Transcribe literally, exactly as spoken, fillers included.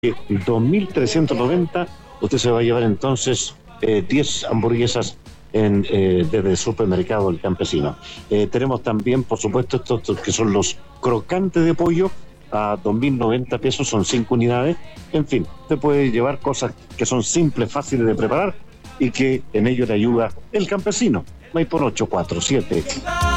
dos mil trescientos noventa, usted se va a llevar entonces eh, diez hamburguesas en, eh, desde el supermercado El Campesino. Eh, tenemos también, por supuesto, estos, estos que son los crocantes de pollo a dos mil noventa pesos, son cinco unidades. En fin, usted puede llevar cosas que son simples, fáciles de preparar y que en ello le ayuda El Campesino. Maipón ocho cuatro siete.